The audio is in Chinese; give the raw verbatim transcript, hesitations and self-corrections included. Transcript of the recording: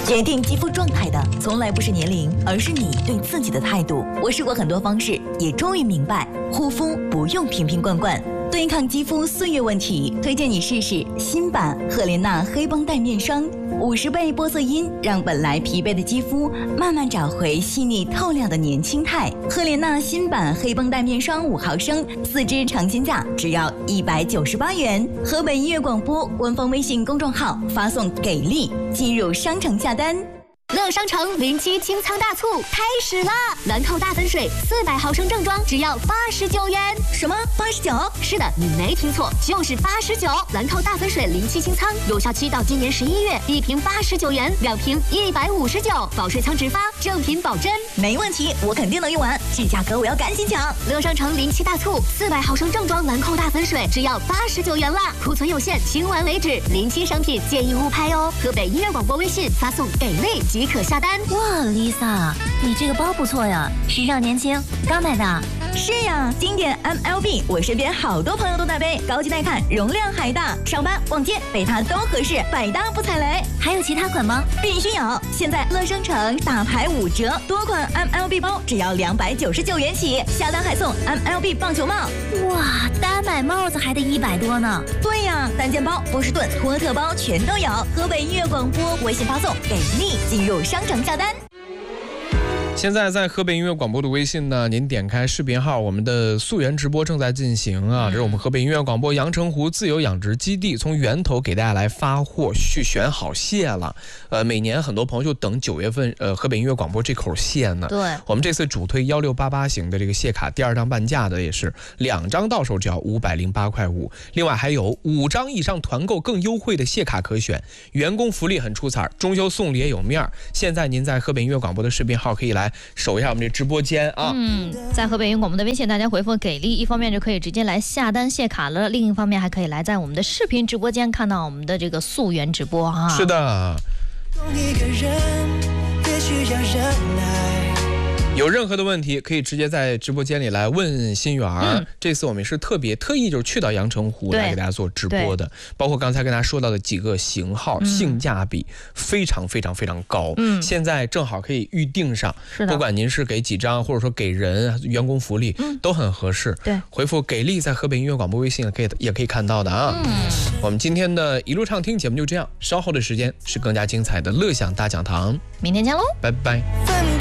决定肌肤状态的从来不是年龄，而是你对自己的态度。我试过很多方式，也终于明白，护肤不用瓶瓶罐罐。对抗肌肤岁月问题，推荐你试试新版赫莲娜黑绷带面霜，五十倍玻色因让本来疲惫的肌肤慢慢找回细腻透亮的年轻态。赫莲娜新版黑绷带面霜五毫升，四支尝鲜价只要一百九十八元。河北音乐广播官方微信公众号发送给力，进入商城下单。 乐商城零七清仓大促开始啦！兰蔻大粉水四百毫升正装只要八十九元。 什么？八十九？ 是的，你没听错，就是八十九。兰蔻大粉水零七清仓有效期到今年十一月，一瓶八十九元，两瓶一百五十九，保水仓直发，正品保真。 没问题，我肯定能用完，这价格我要赶紧抢。 乐商城零七大促，四百毫升正装兰蔻大粉水只要八十九元啦，库存有限，清完为止。零七商品建议勿拍哦。河北音乐广播微信发送给力即可下单。 哇 ，Lisa， 你这个包不错呀，时尚年轻，刚买的。 是呀，经典 M L B， 我身边好多朋友都在背，高级耐看，容量还大，上班逛街背它都合适，百搭不踩雷。 还有其他款吗？ 必须有！现在乐商城大牌五折，多款 M L B 包只要两百九十九元起，下单还送 M L B 棒球帽。 哇，单买帽子还得一百多呢。 对呀，单肩包、波士顿、托特包全都有。河北音乐广播微信发送给力，进入商城下单。 现在在河北音乐广播的微信呢，您点开视频号，我们的溯源直播正在进行啊。这是我们河北音乐广播阳澄湖自由养殖基地从源头给大家来发货，去选好蟹了。呃，每年很多朋友就等九月份，呃，河北音乐广播这口蟹呢。 对， 我们这次主推幺六八八型的这个蟹卡，第二张半价的也是两张到手只要五百零八块五，另外还有五张以上团购更优惠的蟹卡可选，员工福利很出彩，中秋送礼也有面儿。现在您在河北音乐广播的视频号可以来守一下我们这直播间啊！ 嗯，在河北音乐广播的微信，大家回复给力，一方面就可以直接来下单蟹卡了，另一方面还可以来在我们的视频直播间看到我们的这个溯源直播哈。 是的。有任何的问题可以直接在直播间里来问心源、嗯、这次我们是特别特意就是去到阳澄湖来给大家做直播的，包括刚才跟大家说到的几个型号、嗯、性价比非常非常非常高、嗯、现在正好可以预定上，不管您是给几张或者说给人员工福利、嗯、都很合适。 对， 回复给力在河北音乐广播微信可以也可以看到的啊、嗯、我们今天的一路畅听节目就这样，稍后的时间是更加精彩的乐享大讲堂， 明天见喽， 拜拜。